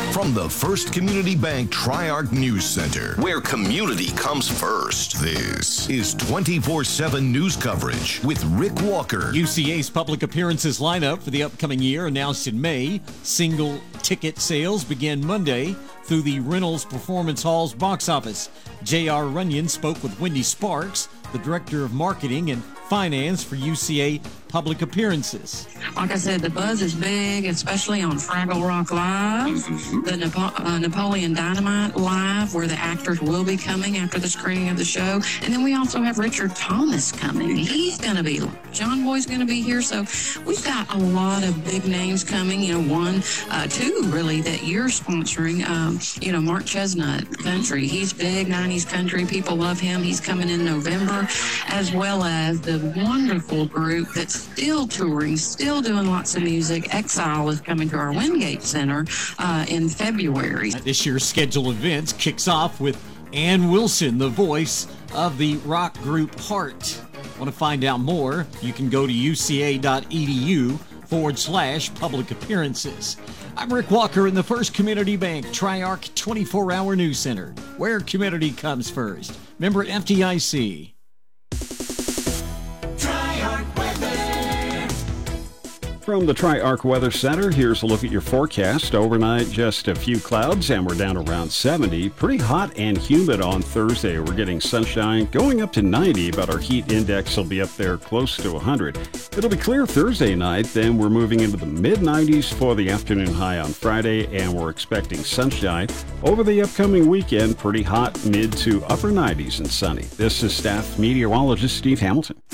From the First Community Bank Tri-Arc News Center, where community comes first, this is 24/7 news coverage with Rick Walker. UCA's public appearances lineup for the upcoming year announced in May. Single ticket sales begin Monday through the Reynolds Performance Hall's box office. J.R. Runyon spoke with Wendy Sparks, the Director of Marketing and Finance for UCA Public Appearances. Like I said, the buzz is big, especially on Fraggle Rock Live, the Napoleon Dynamite Live, where the actors will be coming after the screening of the show. And then we also have Richard Thomas coming. He's going to be, John Boy's going to be here. So we've got a lot of big names coming. Two really that you're sponsoring. Mark Chestnut Country. He's big, 90s country. People love him. He's coming in November, as well as the wonderful group that's still touring, still doing lots of music. Exile is coming to our Wingate Center in February. This year's scheduled events kicks off with Ann Wilson, the voice of the rock group Heart. Want to find out more? You can go to uca.edu/public appearances. I'm Rick Walker in the First Community Bank Tri-Arc 24-hour news center, where community comes first. Member FDIC. From the Tri-Arc Weather Center, here's a look at your forecast. Overnight, just a few clouds, and we're down around 70. Pretty hot and humid on Thursday. We're getting sunshine going up to 90, but our heat index will be up there close to 100. It'll be clear Thursday night, then we're moving into the mid-90s for the afternoon high on Friday, and we're expecting sunshine. Over the upcoming weekend, pretty hot, mid to upper 90s and sunny. This is staff meteorologist Steve Hamilton.